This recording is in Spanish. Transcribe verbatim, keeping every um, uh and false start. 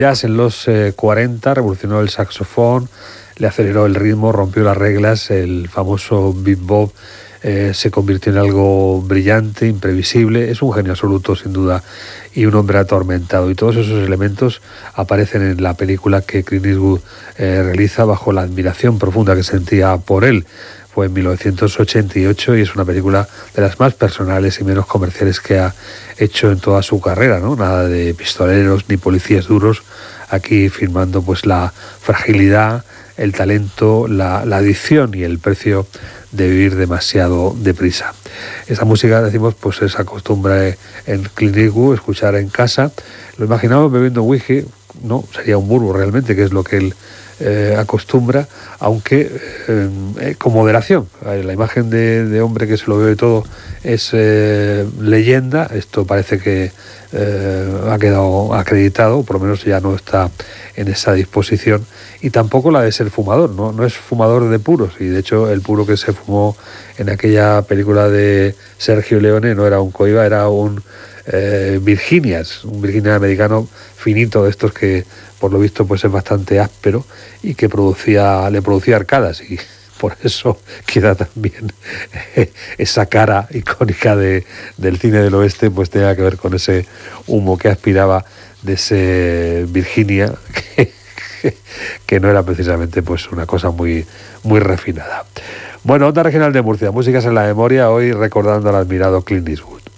jazz en los eh, cuarenta, revolucionó el saxofón, le aceleró el ritmo, rompió las reglas, el famoso bebop eh, se convirtió en algo brillante, imprevisible. Es un genio absoluto, sin duda, y un hombre atormentado. Y todos esos elementos aparecen en la película que Clint Eastwood eh, realiza bajo la admiración profunda que sentía por él. Fue en mil novecientos ochenta y ocho y es una película de las más personales y menos comerciales que ha hecho en toda su carrera, ¿no? Nada de pistoleros ni policías duros, aquí filmando pues la fragilidad, el talento, la, la adicción y el precio de vivir demasiado deprisa. Esa música, decimos, pues se acostumbra en Clint Eastwood escuchar en casa. Lo imaginamos bebiendo whisky, no, sería un burbo realmente, que es lo que él Eh, acostumbra, aunque eh, con moderación. La imagen de, de hombre que se lo bebe todo es eh, leyenda. Esto parece que eh, ha quedado acreditado, por lo menos ya no está en esa disposición, y tampoco la de ser fumador, no, no es fumador de puros, y de hecho el puro que se fumó en aquella película de Sergio Leone no era un coiba, era un eh, Virginias, un Virginia americano finito, de estos que por lo visto pues es bastante áspero y que producía, le producía arcadas, y por eso queda también esa cara icónica de, del cine del oeste, pues tenga que ver con ese humo que aspiraba de ese Virginia, que, que no era precisamente pues una cosa muy, muy refinada. Bueno, Onda Regional de Murcia, músicas en la memoria, hoy recordando al admirado Clint Eastwood.